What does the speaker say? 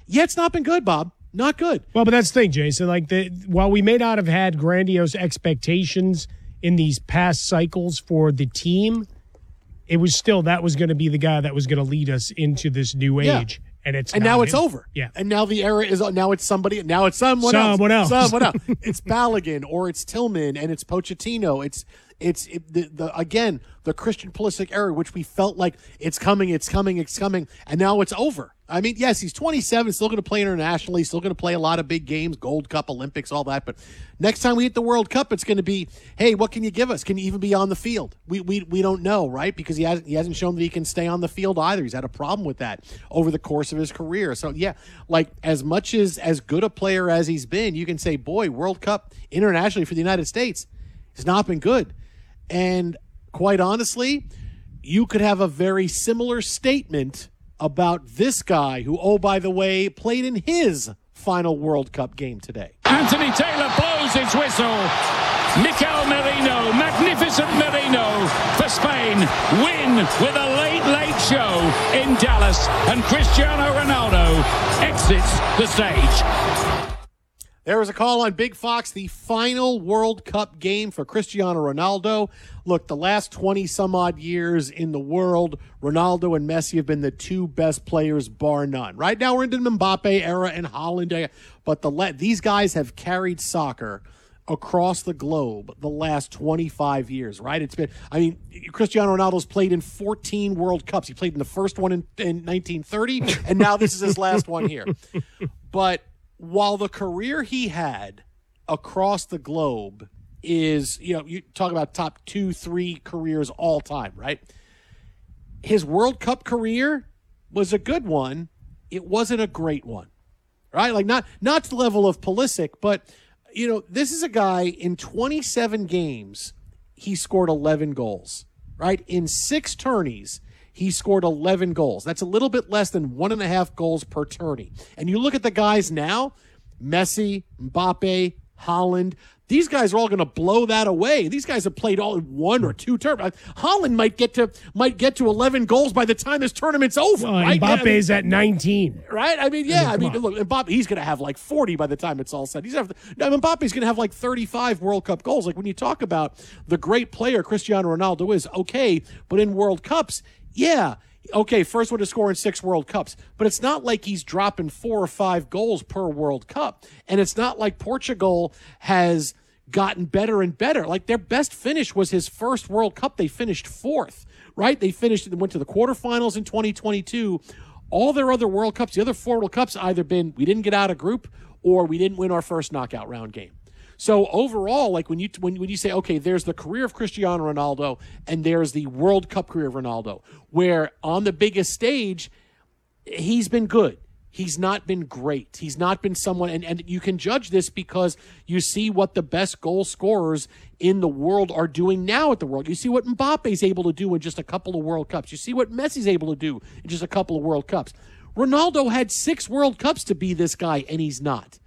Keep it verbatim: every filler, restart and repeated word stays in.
Yeah, it's not been good, Bob. Not good. Well, but that's the thing, Jason. Like, the, while we may not have had grandiose expectations in these past cycles for the team, it was still that was going to be the guy that was going to lead us into this new age. Yeah. And it's and now it's him. over. Yeah. And now the era is now it's somebody now it's someone, someone else. else. Someone else. It's Balogun or it's Tillman and it's Pochettino. It's it's it, the, the again the Christian Pulisic era, which we felt like it's coming, it's coming, it's coming, and now it's over. I mean, yes, he's twenty-seven, still going to play internationally, still going to play a lot of big games, Gold Cup, Olympics, all that. But next time we hit the World Cup, it's going to be, hey, what can you give us? Can you even be on the field? We we we don't know, right? Because he hasn't he hasn't shown that he can stay on the field either. He's had a problem with that over the course of his career. So yeah, like as much as as good a player as he's been, you can say, boy, World Cup internationally for the United States has not been good. And quite honestly, you could have a very similar statement about this guy who, oh, by the way, played in his final World Cup game today. Anthony Taylor blows his whistle. Mikel Merino, magnificent Merino for Spain, win with a late, late show in Dallas, and Cristiano Ronaldo exits the stage. There was a call on Big Fox, the final World Cup game for Cristiano Ronaldo. Look, the last twenty-some-odd years in the world, Ronaldo and Messi have been the two best players, bar none. Right now we're into the Mbappe era and Haaland era, but the le- these guys have carried soccer across the globe the last twenty-five years, right? It's been, I mean, Cristiano Ronaldo's played in fourteen World Cups. He played in the first one in, in nineteen thirty, and now this is his last one here. But while the career he had across the globe is, you know, you talk about top two, three careers all time, right? His World Cup career was a good one. It wasn't a great one, right? Like not, not to the level of Pulisic, but, you know, this is a guy in twenty-seven games, he scored eleven goals, right? In six tourneys, he scored eleven goals. That's a little bit less than one and a half goals per tourney. And you look at the guys now, Messi, Mbappe, Haaland, these guys are all going to blow that away. These guys have played all in one or two tournaments. Haaland might get to might get to eleven goals by the time this tournament's over. Well, right? Mbappe's I mean, at nineteen. Right? I mean, yeah. I I mean, mean, look, Mbappe, he's going to have like forty by the time it's all said. He's have, I mean, Mbappe's going to have like thirty-five World Cup goals. Like when you talk about the great player Cristiano Ronaldo is, okay, but in World Cups, yeah, okay, first one to score in six World Cups. But it's not like he's dropping four or five goals per World Cup. And it's not like Portugal has gotten better and better. Like their best finish was his first World Cup. They finished fourth, right? They finished, went to the quarterfinals in twenty twenty-two. All their other World Cups, the other four World Cups, either been we didn't get out of group or we didn't win our first knockout round game. So overall, like when you when when you say, okay, there's the career of Cristiano Ronaldo and there's the World Cup career of Ronaldo, where on the biggest stage, he's been good. He's not been great. He's not been someone, and, and you can judge this because you see what the best goal scorers in the world are doing now at the World. You see what Mbappe's able to do in just a couple of World Cups. You see what Messi's able to do in just a couple of World Cups. Ronaldo had six World Cups to be this guy, and he's not.